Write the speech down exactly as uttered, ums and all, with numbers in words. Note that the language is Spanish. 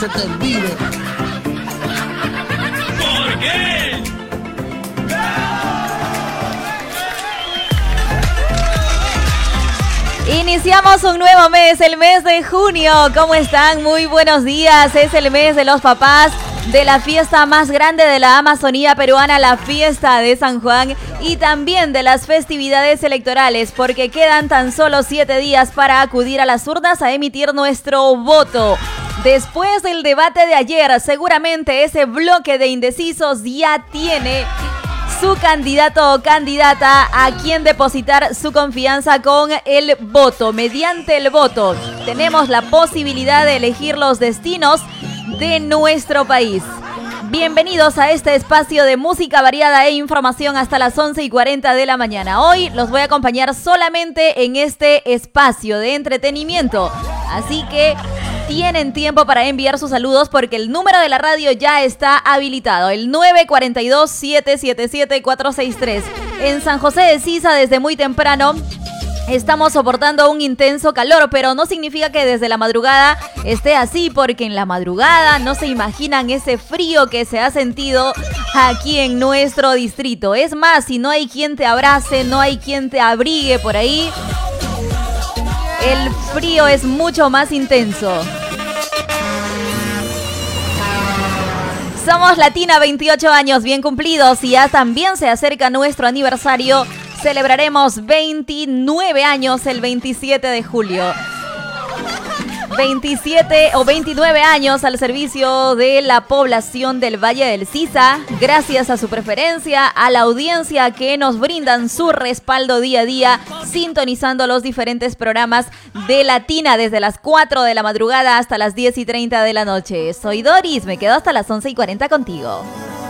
se te olvide. ¿Por qué? Iniciamos un nuevo mes, el mes de junio. ¿Cómo están? Muy buenos días. Es el mes de los papás, de la fiesta más grande de la Amazonía peruana, la fiesta de San Juan, y también de las festividades electorales, porque quedan tan solo siete días para acudir a las urnas a emitir nuestro voto. Después del debate de ayer, seguramente ese bloque de indecisos ya tiene su candidato o candidata a quien depositar su confianza con el voto. Mediante el voto tenemos la posibilidad de elegir los destinos de nuestro país. Bienvenidos a este espacio de música variada e información hasta las once y cuarenta de la mañana. Hoy los voy a acompañar solamente en este espacio de entretenimiento, así que tienen tiempo para enviar sus saludos porque el número de la radio ya está habilitado, el nueve cuatro dos, siete siete siete, cuatro seis tres. En San José de Sisa, desde muy temprano estamos soportando un intenso calor, pero no significa que desde la madrugada esté así, porque en la madrugada no se imaginan ese frío que se ha sentido aquí en nuestro distrito. Es más, si no hay quien te abrace, no hay quien te abrigue por ahí, el frío es mucho más intenso. Somos Latina, veintiocho años bien cumplidos, y ya también se acerca nuestro aniversario. Celebraremos veintinueve años el veintisiete de julio. veintisiete o veintinueve años al servicio de la población del Valle del Sisa, gracias a su preferencia, a la audiencia que nos brindan su respaldo día a día, sintonizando los diferentes programas de Latina desde las cuatro de la madrugada hasta las diez y treinta de la noche. Soy Doris, me quedo hasta las once y cuarenta contigo.